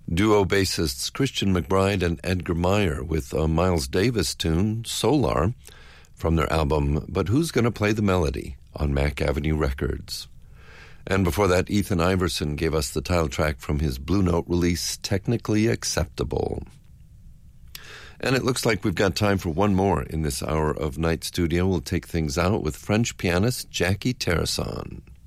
Duo bassists Christian McBride and Edgar Meyer with a Miles Davis tune, Solar, from their album But Who's Gonna Play the Melody on Mack Avenue Records. And before that, Ethan Iverson gave us the title track from his Blue Note release, Technically Acceptable. And it looks like we've got time for one more in this hour of Night Studio. We'll take things out with French pianist Jackie Terrasson.